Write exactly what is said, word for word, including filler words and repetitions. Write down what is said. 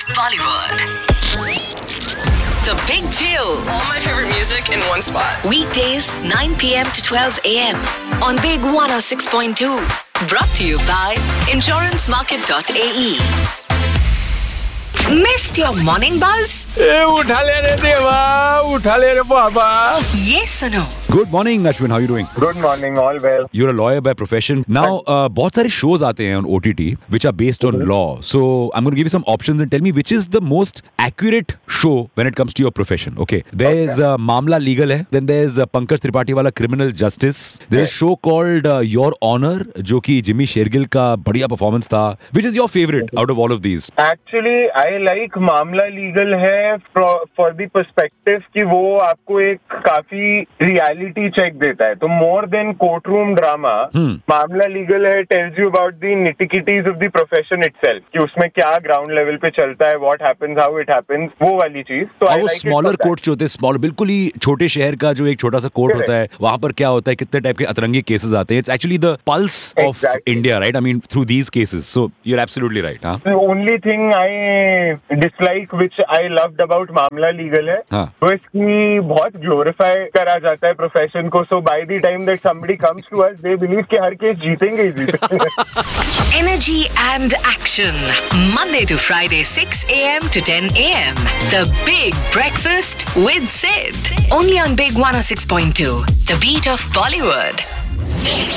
Bollywood. The Big Jail. All my favorite music in one spot. Weekdays nine p.m. to twelve a.m. on Big one oh six point two. Brought to you by insurance market dot a e. Missed your morning buzz? ए उठा ले रे देवा, उठा ले रे बाबा. ये सुनो. Good morning, Ashwin. How are you doing? Good morning, all well. You're a lawyer by profession. Now, uh, बहुत सारे shows आते हैं on O T T which are based on law. So I'm going to give you some options and tell me which is the most accurate show when it comes to your profession. Okay. There's Okay. uh, Mamla Legal है. Then there's uh, Pankaj Tripathi वाला Criminal Justice. There's a show called uh, Your Honor जो कि Jimmy Shergill का बढ़िया performance था. Which is your favorite out of all of these? Actually, I like मामला legal है for the perspective कि वो आपको एक काफी reality check देता है. तो more than courtroom drama, मामला लीगल है tells you about the nitty-gritties of the profession itself. कि उसमें क्या ground level पे चलता है, what happens, how it happens, वो वाली चीज. तो और I वो like स्मॉलर कोर्ट्स जो होते हैं, स्मॉल बिल्कुल ही छोटे शहर का जो एक छोटा सा कोर्ट होता है, वहां पर क्या होता है, कितने टाइप के अतरंगी केसेस आते हैं. It's actually the pulse of India, right? I mean through these cases. So you are absolutely right. हां, The only thing I dislike which I loved about मामला लीगल है हाँ. वो इसकी बहुत ग्लोरीफाई करा जाता है प्रोफेशन को. सो by the time that somebody comes to us they believe कि हर केस जीतेंगे ही जीतेंगे. Energy and action. Monday to Friday six a.m. to ten a.m. The Big Breakfast with Sid. Only on Big one oh six point two. The beat of Bollywood.